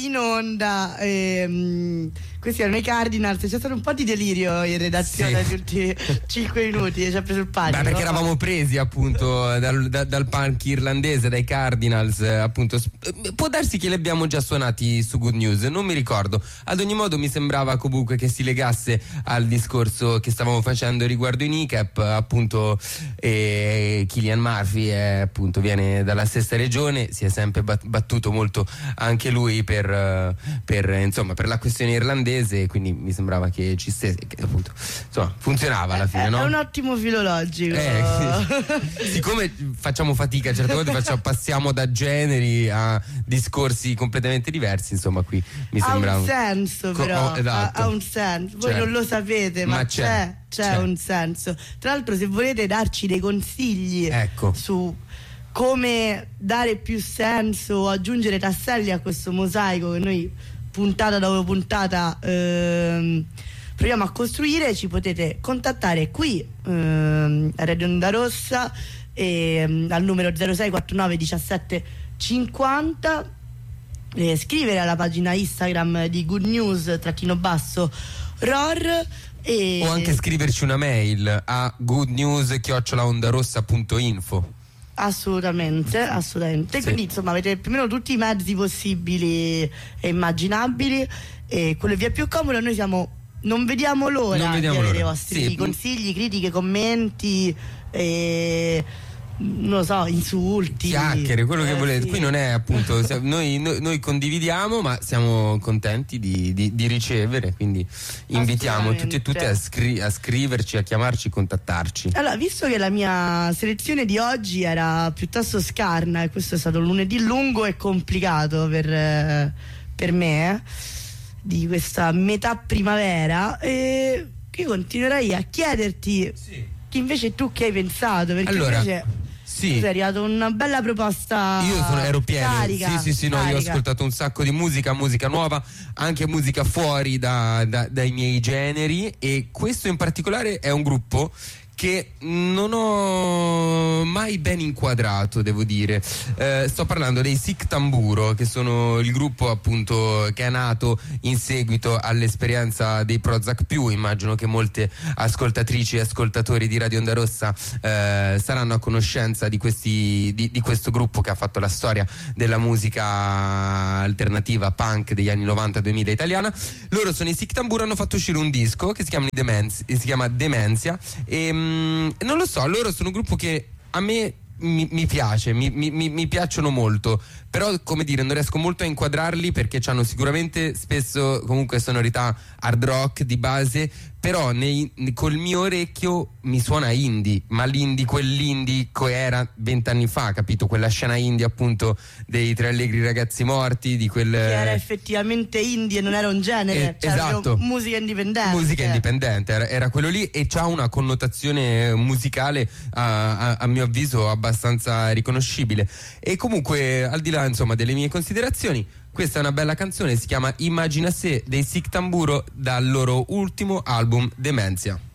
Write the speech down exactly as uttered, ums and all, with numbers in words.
in onda. Ehm, questi erano i Cardinals. C'è stato un po' di delirio in redazione negli sì. ultimi cinque minuti. Ci ha preso il panico. Beh, perché eravamo presi appunto dal, da, dal punk irlandese, dai Cardinals. Appunto, può darsi che li abbiamo già suonati su Good News, non mi ricordo. Ad ogni modo, mi sembrava comunque che si legasse al discorso che stavamo facendo riguardo i Kneecap. Appunto, eh, Cillian Murphy è, appunto, viene dalla stessa regione, si è sempre battuto molto anche lui per, per insomma per la questione irlandese, quindi mi sembrava che ci stesse, che appunto insomma funzionava alla fine, è, no? È un ottimo filologico. Eh, siccome facciamo fatica certe volte, facciamo, passiamo da generi a discorsi completamente diversi, insomma qui mi sembra ha un senso però Co- oh, esatto. ha, ha un senso, voi c'è. non lo sapete, ma, ma c'è, c'è, c'è, c'è un senso. Tra l'altro, se volete darci dei consigli, ecco, su come dare più senso o aggiungere tasselli a questo mosaico che noi puntata dopo puntata ehm, proviamo a costruire, ci potete contattare qui ehm, a Radio Onda Rossa ehm, al numero zero sei quarantanove diciassette cinquanta, eh, scrivere alla pagina Instagram di Good News trattino basso R O R e... o anche scriverci una mail a goodnews chiocciola ondarossa punto info. Assolutamente, assolutamente. Sì. Quindi insomma avete più o meno tutti i mezzi possibili e immaginabili, e quello via più comodo. Noi siamo, non vediamo l'ora non vediamo di avere l'ora. i vostri sì. consigli, critiche, commenti, e non lo so, insulti, chiacchiere, quello eh, che volete. sì. Qui non è appunto noi, noi, noi condividiamo, ma siamo contenti di, di, di ricevere, quindi invitiamo tutti e tutte a, scri- a scriverci, a chiamarci, contattarci. Allora, visto che la mia selezione di oggi era piuttosto scarna e questo è stato un lunedì lungo e complicato per, eh, per me, eh, di questa metà primavera, eh, io continuerei a chiederti sì. che invece tu che hai pensato, perché allora, invece sì. è arrivata una bella proposta. Io sono, ero pieno. Carica, sì, sì, sì, no, io ho ascoltato un sacco di musica, musica nuova, anche musica fuori da, da, dai miei generi, e questo in particolare è un gruppo che non ho mai ben inquadrato, devo dire. Eh, sto parlando dei Sic Tamburo, che sono il gruppo appunto che è nato in seguito all'esperienza dei Prozac più. Immagino che molte ascoltatrici e ascoltatori di Radio Onda Rossa eh, saranno a conoscenza di questi di, di questo gruppo che ha fatto la storia della musica alternativa punk degli anni novanta duemila italiana. Loro sono i Sic Tamburo, hanno fatto uscire un disco che si chiama Demenz- si chiama Demenzia, e non lo so, loro sono un gruppo che a me mi, mi piace, mi, mi, mi piacciono molto, però come dire non riesco molto a inquadrarli perché hanno sicuramente spesso comunque sonorità hard rock di base, però nei, col mio orecchio mi suona indie, ma l'indie, quell'indie che era vent'anni fa, capito? Quella scena indie appunto dei Tre Allegri Ragazzi Morti, di quel... che era effettivamente indie e non era un genere, eh, cioè esatto, musica indipendente. Musica indipendente, era, era quello lì, e c'ha una connotazione musicale a, a, a mio avviso abbastanza riconoscibile. E comunque, al di là insomma delle mie considerazioni, questa è una bella canzone, si chiama Immagina Se dei Sic Tamburo, dal loro ultimo album Demenzia.